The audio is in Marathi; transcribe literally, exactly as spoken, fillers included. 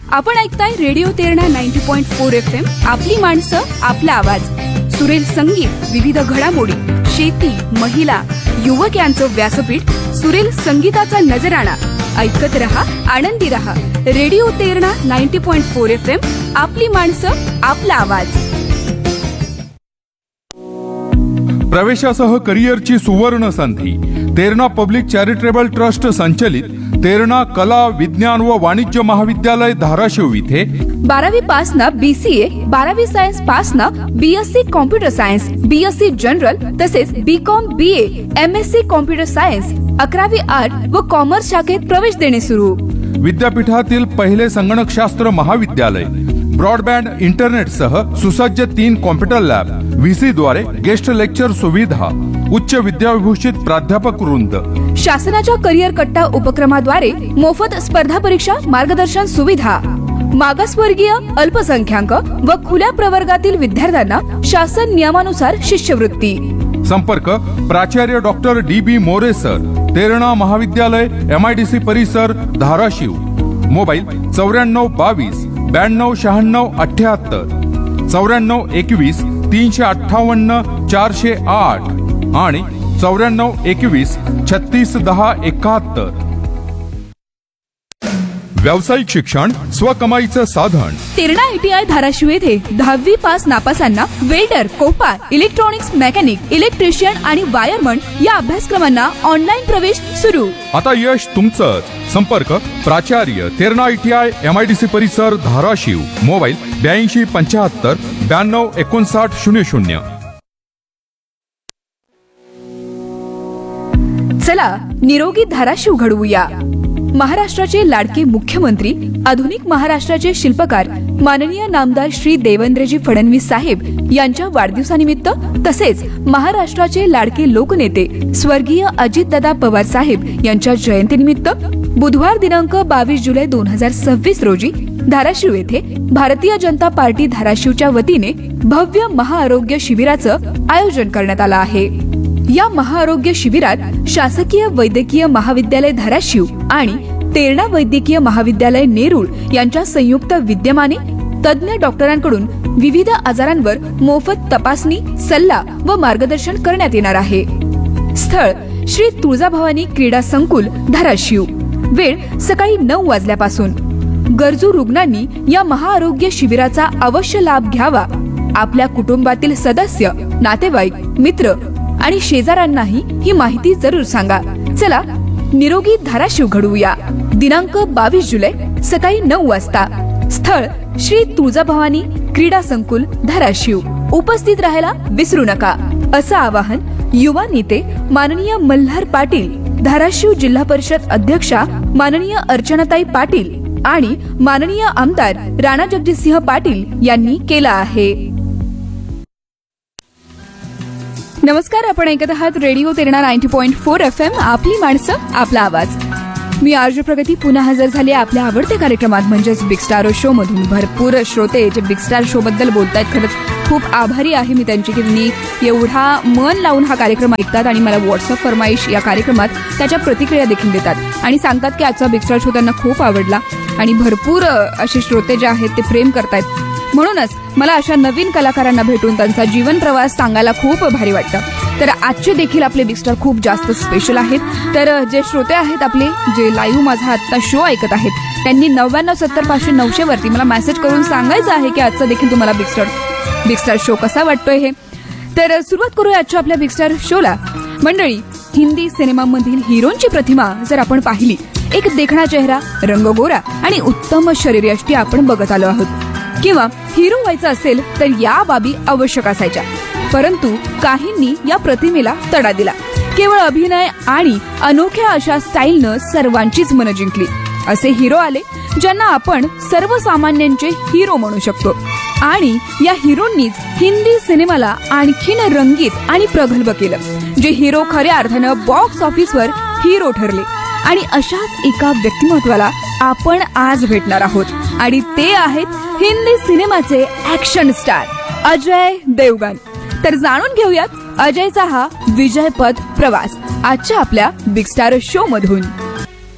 आपण ऐकताय रेडिओ तेरणा नव्वद पॉइंट चार एफ एम. आपली माणसं, आपला आवाज. सुरेल संगीत, विविध घडामोडी, शेती, महिला, युवक यांचं व्यासपीठ. सुरेल संगीताचा नजराणा. ऐकत रहा, आनंदी रहा. रेडिओ तेरणा नव्वद पॉइंट चार एफ एम. आपली माणसं, आपला आवाज. प्रवेशासह करिअरची सुवर्ण संधी. तेरणा पब्लिक चॅरिटेबल ट्रस्ट संचलित तेरणा कला, विज्ञान व वाणिज्य महाविद्यालय धाराशिव इथे बारावी पास न बीसीए, बारावी सायन्स पास न BSc computer science, BSc general तसेच BCom, BA, MSc computer science, अकरावी आर्ट व कॉमर्स शाखेत प्रवेश देणे सुरू. विद्यापीठातील पहिले संगणकशास्त्र महाविद्यालय. ब्रॉडबँड इंटरनेटसह सुसज्ज तीन कॉम्प्युटर लॅब, व्हीसी द्वारे गेस्ट लेक्चर सुविधा, उच्च विद्याविभूषित प्राध्यापक वृंद. शासनाच्या करिअर कट्टा उपक्रमाद्वारे मोफत स्पर्धा परीक्षा मार्गदर्शन सुविधा. मागासवर्गीय, अल्पसंख्याक व खुल्या प्रवर्गातील विद्यार्थ्यांना शासन नियमानुसार शिष्यवृत्ती. संपर्क प्राचार्य डॉक्टर डी बी मोरे सर, तेरणा महाविद्यालय, एमआयडीसी परिसर, धाराशिव. मोबाईल चौऱ्याण्णव बावीस ब्याण्णव शहाण्णव अठ्याहत्तर, चौऱ्याण्णव एकवीस तीनशे अठ्ठावन्न चारशे आठ आणि चौऱ्याण्णव एकवीस छत्तीस दहा एकाहत्तर. व्यावसायिक शिक्षण स्वकमाईचं साधन. तेरणा आयटीआय धाराशिव येथे दहावी pass नापासांना welder, Kopar, electronics mechanic, electrician आणि वायरमन या अभ्यासक्रमांना ऑनलाईन प्रवेश सुरू. आता यश तुमचंच. संपर्क प्राचार्य, तेरणा आयटीआय, एमआयडीसी परिसर, धाराशिव. मोबाईल ब्याऐंशी पंच्याहत्तर ब्याण्णव एकोणसाठ शून्य शून्य. चला निरोगी धाराशिव घडवूया. महाराष्ट्राचे लाडके मुख्यमंत्री, आधुनिक महाराष्ट्राचे शिल्पकार माननीय नामदार श्री देवेंद्रजी फडणवीस साहेब यांच्या वाढदिवसानिमित्त तसेच महाराष्ट्राचे लाडके लोकनेते स्वर्गीय अजितदादा पवार साहेब यांच्या जयंतीनिमित्त बुधवार दिनांक बावीस जुलै दोन हजार सव्वीस रोजी धाराशिव येथे भारतीय जनता पार्टी धाराशिवच्या वतीने भव्य महाआरोग्य शिबिराचं आयोजन करण्यात आलं आहे. या महाआरोग्य शिबिरात शासकीय वैद्यकीय महाविद्यालय धाराशिव आणि तेरणा वैद्यकीय महाविद्यालय नेरूळ यांच्या संयुक्त विद्यमाने तज्ञ डॉक्टरांकडून विविध आजारांवर मोफत तपासणी, सल्ला व मार्गदर्शन करण्यात येणार आहे. स्थळ श्री तुळजाभवानी क्रीडा संकुल, धाराशिव. वेळ सकाळी नऊ वाजल्यापासून. गरजू रुग्णांनी या महाआरोग्य शिबिराचा अवश्य लाभ घ्यावा. आपल्या कुटुंबातील सदस्य, नातेवाईक, मित्र आणि शेजाऱ्यांनाही ही माहिती जरूर सांगा. चला निरोगी धाराशिव घडवूया. दिनांक बावीस जुलै सकाळी नऊ वाजता. स्थळ श्री तुळजाभवानी क्रीडा संकुल, धाराशिव. उपस्थित राहायला विसरू नका, असं आवाहन युवा नेते माननीय मल्हार पाटील, धाराशिव जिल्हा परिषद अध्यक्षा माननीय अर्चनाताई पाटील आणि माननीय आमदार राणा जगजितसिंह पाटील यांनी केला आहे. नमस्कार, आपण ऐकत आहात रेडिओ तेरणा नव्वद पॉइंट चार एफ एम. आपली माणसं, आपला आवाज. मी आरजे प्रगती पुन्हा हजर झाली आपल्या आवडत्या कार्यक्रमात म्हणजेच बिग स्टार शो मधून. भरपूर श्रोते जे बिग स्टार शो बद्दल बोलतायत, खरंच खूप आभारी आहे मी त्यांची की त्यांनी एवढा मन लावून हा कार्यक्रम ऐकतात आणि मला व्हॉट्सअप फरमाईश या कार्यक्रमात त्याच्या प्रतिक्रिया देखील देतात आणि सांगतात की आजचा बिग स्टार शो त्यांना खूप आवडला आणि भरपूर असे श्रोते जे आहेत ते प्रेम करतायत. म्हणूनच मला अशा नवीन कलाकारांना भेटून त्यांचा जीवन प्रवास सांगायला खूप भारी वाटतं. तर आजचे देखील आपले बिग स्टार खूप जास्त स्पेशल आहेत. तर जे श्रोते आहेत आपले, जे लाईव्ह माझा आजचा शो ऐकत आहेत, त्यांनी नव्याण्णव सत्तर पाचशे नऊशे वरती मला मेसेज करून सांगायचं आहे की आजचा देखील तुम्हाला big star big star show कसा वाटतोय हे. तर सुरुवात करूया आजच्या आपल्या बिग स्टार शोला. मंडळी, हिंदी सिनेमामधील हिरोंची प्रतिमा जर आपण पाहिली, एक देखणा चेहरा, रंगगोरा आणि उत्तम शरीरयष्टी आपण बघत आलो आहोत. किंवा हिरो व्हायचं असेल तर या बाबी आवश्यक असायच्या. परंतु काहींनी या प्रतिमेला तडा दिला. केवळ अभिनय आणि अनोख्या अशा स्टाईलनं सर्वांचीच मनं जिंकली. असे हिरो आले ज्यांना आपण सर्वसामान्यांचे हिरो म्हणू शकतो आणि या हिरोंनीच हिंदी सिनेमाला आणखीन रंगीत आणि प्रगल्भ केलं. जे हिरो खऱ्या अर्थानं बॉक्स ऑफिसवर हिरो ठरले आणि अशाच एका व्यक्तिमत्वाला आपण आज भेटणार आहोत आणि ते आहेत हिंदी सिनेमाचे ऍक्शन स्टार अजय देवगण. तर जाणून घेऊयात अजयचा हा विजयपथ प्रवास आजच्या आपल्या बिग स्टार शो मधून.